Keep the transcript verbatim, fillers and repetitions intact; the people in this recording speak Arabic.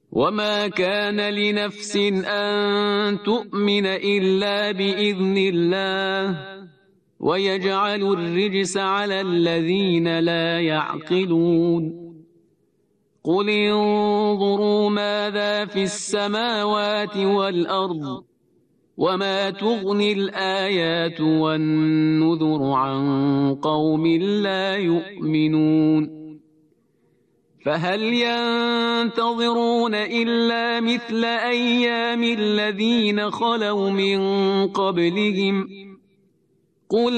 وما كان لنفس أن تؤمن إلا بإذن الله ويجعل الرجس على الذين لا يعقلون قل انظروا ماذا في السماوات والأرض وما تغني الآيات والنذر عن قوم لا يؤمنون فهل ينتظرون إلا مثل أيام الذين خلوا من قبلهم قل